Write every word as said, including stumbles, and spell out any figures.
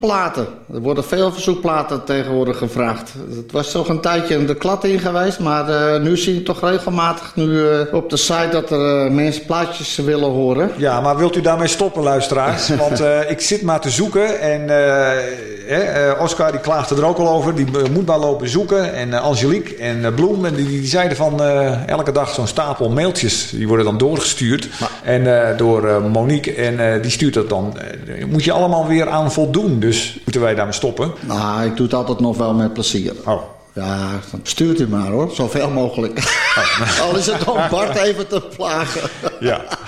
Platen. Er worden veel verzoekplaten tegenwoordig gevraagd. Het was toch een tijdje in de klad in geweest, maar uh, nu zie je toch regelmatig nu uh, op de site dat er uh, mensen plaatjes willen horen. Ja, maar wilt u daarmee stoppen, luisteraars? Want uh, ik zit maar te zoeken en uh, uh, Oscar die klaagde er ook al over. Die uh, moet maar lopen zoeken. En uh, Angelique en uh, Bloem, en die, die zeiden van uh, elke dag zo'n stapel mailtjes. Die worden dan doorgestuurd. Maar... En uh, door uh, Monique en uh, die stuurt dat dan. Uh, moet je allemaal weer aan voldoen. Dus moeten wij daarmee stoppen? Nou, ik doe het altijd nog wel met plezier. Oh. Ja, dan stuurt u maar hoor. Zoveel mogelijk. Oh. Al is het om Bart even te plagen. Ja.